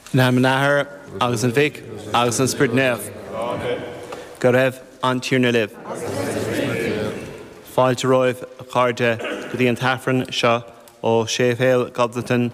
Na mnathair agus an bhic agus an spirit neamh. Go raibh an tír na libh. Fáilte roimh a chairde go dtí an taifreann seo ó Séiféal Gobleton